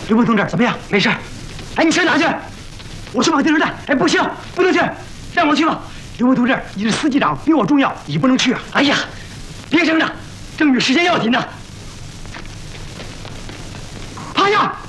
刘波同志怎么样？没事。哎，你上哪去？我去买电视带。哎，不行，不能去，让我去吧。刘波同志，你是司机长，比我重要，你不能去啊。哎呀，别争了，争取时间要紧呐。趴下。